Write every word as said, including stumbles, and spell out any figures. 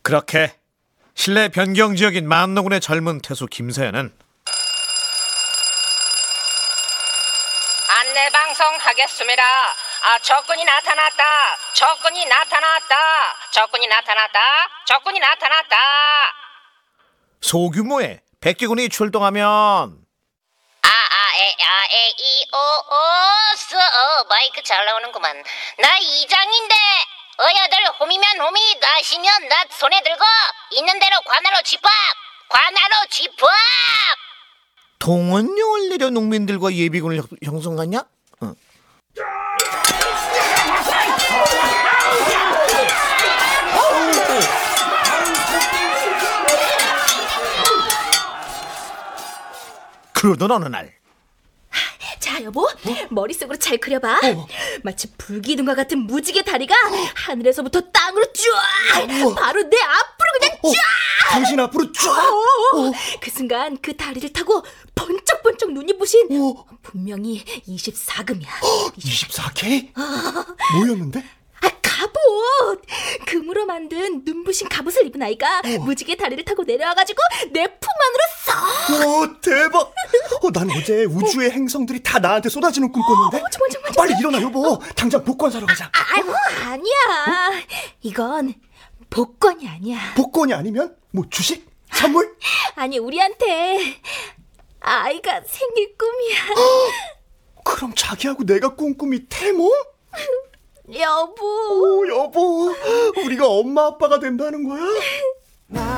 그렇게 신라 변경 지역인 만노군의 젊은 태수 김서연은 안내 방송하겠습니다. 아, 적군이 나타났다. 적군이 나타났다. 적군이 나타났다. 적군이 나타났다. 소규모의 백기군이 출동하면 아아에아에이오오스 어, 마이크 잘 나오는구만. 나 이장인데 어여들 홈이면 홈이 나시면 나 손에 들고 있는 대로 관하로 집합. 관하로 집합. 동원령을 내려 농민들과 예비군을 형성하냐? 응. 그러던 어느 날 자 여보, 어? 머릿속으로 잘 그려봐. 어. 마치 불기둥과 같은 무지개 다리가 하늘에서부터 땅으로 쫙 어. 바로 내 앞으로 그냥 쫙 어. 당신 앞으로 쫙 어. 그 순간 그 다리를 타고 번쩍번쩍 눈이 부신 어. 분명히 이십사 금이야. 어. 이십사 케이? 어. 뭐였는데? 아, 갑옷! 금으로 만든 눈부신 갑옷을 입은 아이가 어. 무지개 다리를 타고 내려와가지고 내 품 안으로 쏙! 오, 대박! 어, 난 어제 우주의 어. 행성들이 다 나한테 쏟아지는 꿈 꿨는데? 어, 정말, 정말, 정말. 빨리 일어나 여보. 어. 당장 복권 사러 가자. 아, 아이고, 아니야. 어? 이건 복권이 아니야. 복권이 아니면? 뭐 주식? 선물? 아니, 우리한테 아이가 생길 꿈이야. 그럼 자기하고 내가 꾼 꿈이 태몽? 여보. 오, 여보. 우리가 엄마 아빠가 된다는 거야?